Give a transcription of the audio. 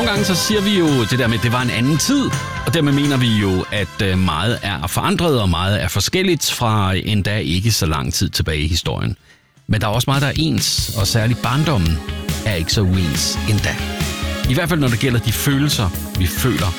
gange så siger vi jo det der med, at det var en anden tid, og dermed mener vi jo, at meget er forandret, og meget er forskelligt fra endda ikke så lang tid tilbage i historien. Men der er også meget, der er ens, og særligt barndommen er ikke så uens endda. I hvert fald, når det gælder de følelser, vi føler